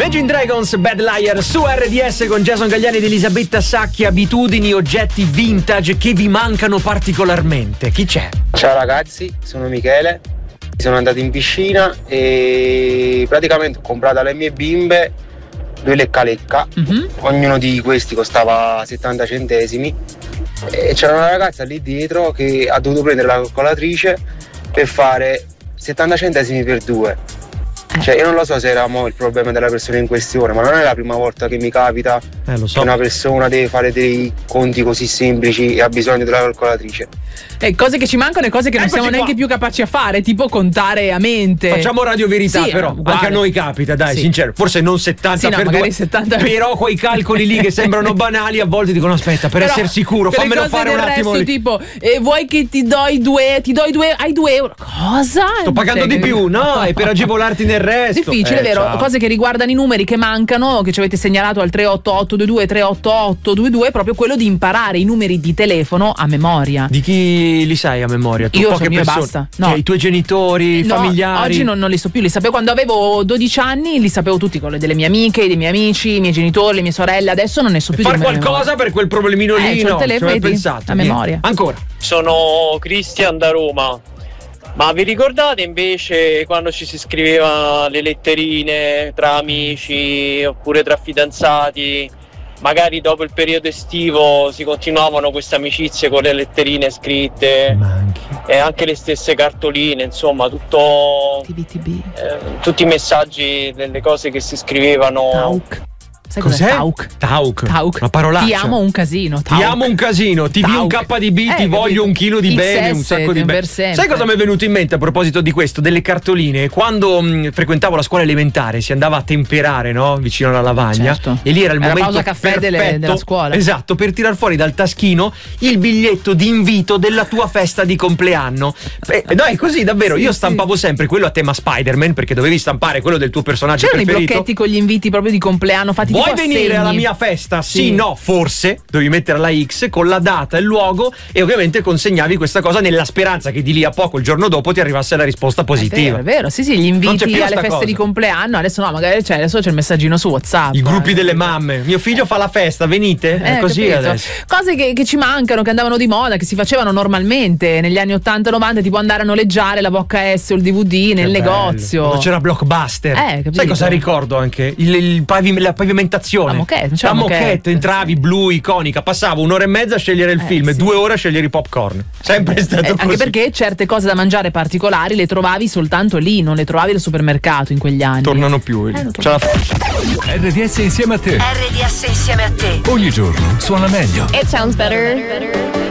Imagine Dragons, Bad Liar su RDS con Jason Gagliani ed Elisabetta Sacchi. Abitudini, oggetti vintage che vi mancano particolarmente. Chi c'è? Ciao ragazzi, sono Michele. Sono andato in piscina e praticamente ho comprato alle mie bimbe 2 lecca-lecca. Ognuno di questi costava 70 centesimi e c'era una ragazza lì dietro che ha dovuto prendere la calcolatrice per fare 70 centesimi per 2. Cioè io non lo so se era il problema della persona in questione, ma non è la prima volta che mi capita lo so. che una persona deve fare dei conti così semplici e ha bisogno della calcolatrice. Cose che ci mancano e cose che non siamo neanche più capaci a fare, tipo contare a mente. Facciamo radio verità, sì, però uguale. anche a noi capita, dai, sì. sincero. Forse non 70 sì, no, per magari 2, 70. però quei calcoli lì che sembrano banali a volte dicono aspetta, per essere sicuro, per fammelo fare un attimo. Resto, tipo, vuoi che ti do i 2, hai 2 euro. Cosa? Sto pagando di più, no? È per agevolarti nel resto. Difficile, vero? Ciao. Cose che riguardano i numeri che mancano, che ci avete segnalato al 38822 proprio quello di imparare i numeri di telefono a memoria. Di chi li sai a memoria? Tu, io poche sono io e persone. basta. No. I tuoi genitori, no, familiari? Oggi non li so più, li sapevo quando avevo 12 anni, li sapevo tutti, quelli delle mie amiche, dei miei amici, i miei genitori, le mie sorelle. Adesso non ne so più. Far qualcosa per quel problemino lì, c'ho no? il telefono ci avevo pensato. a memoria. Ancora. Sono Cristian da Roma. Ma vi ricordate invece quando ci si scriveva le letterine tra amici oppure tra fidanzati? Magari dopo il periodo estivo si continuavano queste amicizie con le letterine scritte e anche le stesse cartoline, insomma tutto tutti i messaggi delle cose che si scrivevano. Tauk. Sai cos'è? Tauk. Una parolaccia. Ti amo un casino. Ti amo un casino, ti vi un KDB, ti voglio un chilo di bene, un sacco di bene. Sai cosa mi è venuto in mente a proposito di questo? Delle cartoline. Quando frequentavo la scuola elementare si andava a temperare, no? Vicino alla lavagna. Certo. E lì era il momento pausa caffè della scuola. Esatto, per tirar fuori dal taschino il biglietto di invito della tua festa di compleanno. No, è così davvero. Io stampavo sempre quello a tema Spider-Man, perché dovevi stampare quello del tuo personaggio preferito. C'erano i blocchetti con gli inviti proprio di compleanno fatti. Vuoi venire alla mia festa? Sì, no, forse. Dovevi mettere la X con la data e il luogo e ovviamente consegnavi questa cosa nella speranza che di lì a poco il giorno dopo ti arrivasse la risposta positiva. È vero, sì, gli inviti alle feste di compleanno. Adesso no, magari adesso c'è il messaggino su WhatsApp. I gruppi delle mamme. Mio figlio fa la festa, venite? È così capito. adesso. Cose che ci mancano, che andavano di moda, che si facevano normalmente negli anni 80-90, tipo andare a noleggiare la VHS o il DVD nel negozio. Quando c'era Blockbuster. Sai cosa ricordo anche? La pavimentazione. La moquette, entravi blu, iconica, passavo 1 ora e mezza a scegliere il film, 2 ore a scegliere i popcorn. Sempre stato così. Anche perché certe cose da mangiare particolari le trovavi soltanto lì, non le trovavi al supermercato in quegli anni. Tornano più. RDS insieme a te. RDS insieme a te. Ogni giorno suona meglio. It sounds better.